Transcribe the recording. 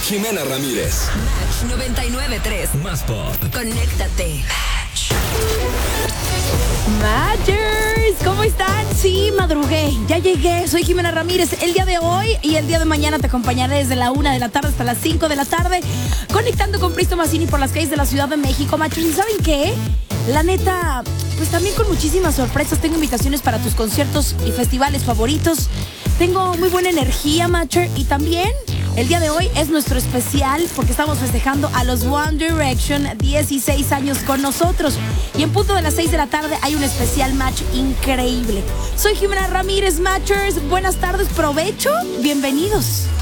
Jimena Ramírez. Match 99.3. Más pop. Conéctate. Matchers, ¿cómo están? Sí, madrugué, ya llegué, soy Jimena Ramírez. El día de hoy y el día de mañana te acompañaré desde la 1 de la tarde hasta las 5 de la tarde, conectando con Pristo Mazzini por las calles de la Ciudad de México. Matchers, ¿y saben qué? La neta, pues también con muchísimas sorpresas. Tengo invitaciones para tus conciertos y festivales favoritos. Tengo muy buena energía, Matcher, y también el día de hoy es nuestro especial porque estamos festejando a los One Direction, 16 años con nosotros. Y en punto de las 6 de la tarde hay un especial match increíble. Soy Jimena Ramírez, Matchers. Buenas tardes, provecho, bienvenidos.